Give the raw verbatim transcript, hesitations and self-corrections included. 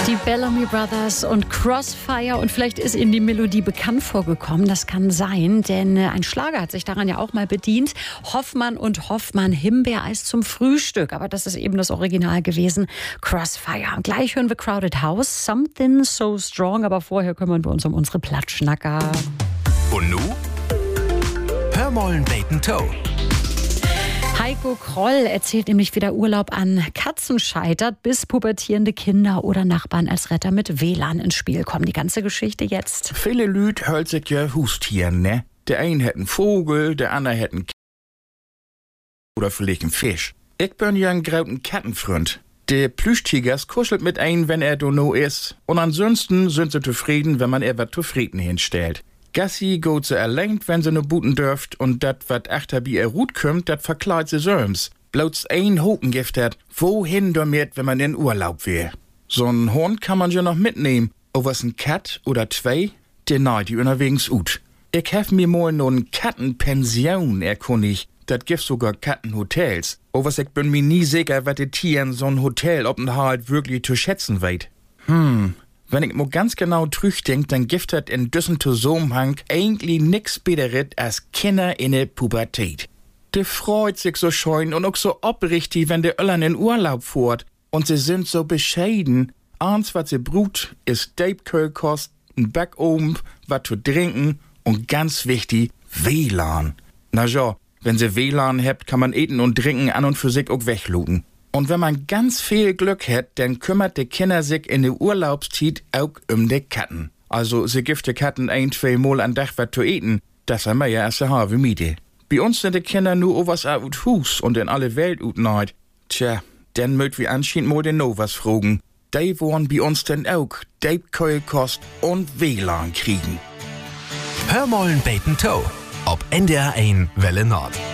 Die Bellamy Brothers und Crossfire, und vielleicht ist Ihnen die Melodie bekannt vorgekommen, das kann sein, denn ein Schlager hat sich daran ja auch mal bedient. Hoffmann und Hoffmann, Himbeereis zum Frühstück, aber das ist eben das Original gewesen, Crossfire. Und gleich hören wir Crowded House, Something So Strong, aber vorher kümmern wir uns um unsere Platschnacker. Und nu? Hör mollen Bacon Toe. Heiko Kroll erzählt nämlich, wie der Urlaub an Katzen scheitert, bis pubertierende Kinder oder Nachbarn als Retter mit W L A N ins Spiel kommen. Die ganze Geschichte jetzt. Viele Lüd hölt sich ja Hustieren, ne? Der ein hätt einen Vogel, der andere hätt einen K oder vielleicht einen Fisch. Ich bin ja ein grauten Kattenfreund. Der Plüschtigers kuschelt mit ein, wenn er dono ist. Und ansonsten sind sie zufrieden, wenn man er was zufrieden hinstellt. Gassi geht sie allein, wenn sie nur buten dürft, und dat, wat achter bi er Rut kümmt, dat verkleid sie söms. Bloß ein Hokengift hat, wohin damit, wenn man in Urlaub wär. So'n Hund kann man ja noch mitnehmen, o was ein Kat oder zwei, der neid die unterwegs ut. Ich hef mir mal no n Kattenpension erkundigt, dat gibt sogar Kattenhotels. O was ich bin mir nie sicher, wat die Tieren so'n Hotel Openhalt wirklich zu schätzen weit. Hm. Wenn ich mir ganz genau trüchdenk, dann gibt es in diesem Zusammenhang eigentlich nix Besseres als Kinder in der Pubertät. Die freut sich so schön und auch so oprichtig, wenn die Öllern in Urlaub fährt. Und sie sind so bescheiden. Eins, was sie brut, ist Deibkölkost, ein Backofen, was zu trinken und ganz wichtig, W L A N. Na ja, wenn sie W L A N habt, kann man eten und trinken an und für sich auch wegluden. Und wenn man ganz viel Glück hat, dann kümmert die Kinder sich in der Urlaubszeit auch um die Katten. Also sie gibt die Katten ein, zwei Mal am Tag was zu eten. Das haben wir ja erst eine Miete. Bei uns sind die Kinder nur owas out Hus und in alle Welt ut neid. Tja, dann mögt wir anscheinend mal den Novas fragen. Die wollen bei uns denn auch Deibkeulkost und W L A N kriegen. Hör mollen Bacon Toe. Ob N D R eins Welle Nord.